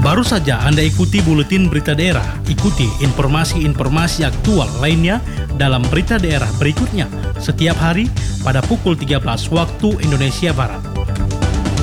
Baru saja Anda ikuti Buletin Berita Daerah. Ikuti informasi-informasi aktual lainnya dalam Berita Daerah berikutnya setiap hari pada pukul 13 waktu Indonesia Barat.